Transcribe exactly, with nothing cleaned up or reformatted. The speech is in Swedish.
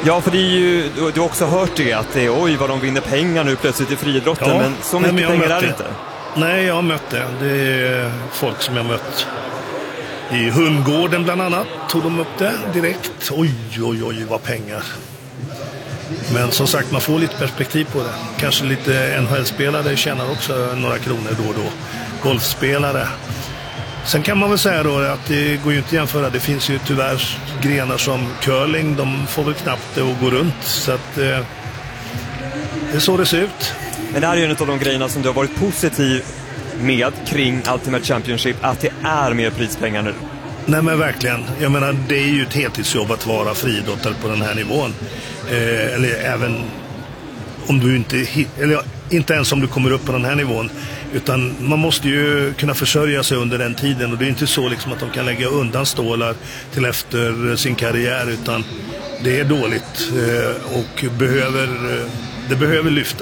Ja, för det är ju, du har också hört det, att det är oj vad de vinner pengar nu plötsligt i friidrotten, ja, men så mycket nej, men pengar är det inte. Nej, jag har mött det. Det är folk som jag mött i Hundgården bland annat, tog de upp det direkt. Oj, oj, oj, vad pengar. Men som sagt, man får lite perspektiv på det. Kanske lite N H L-spelare tjänar också några kronor då och då. Golfspelare. Sen kan man väl säga då att det går ju inte att jämföra. Det finns ju tyvärr grenar som curling. De får väl knappt det att gå runt. Så att eh, det är så det ser ut. Men det här är ju en av de grejerna som du har varit positiv med kring Ultimate Championship. Att det är mer prispengar nu. Nej men verkligen. Jag menar, det är ju ett heltidsjobb att vara friidrottare på den här nivån. Eh, eller även om du inte, eller inte ens om du kommer upp på den här nivån. Utan man måste ju kunna försörja sig under den tiden. Och det är inte så liksom att de kan lägga undan stålar till efter sin karriär. Utan det är dåligt eh, och behöver, det behöver lyftas.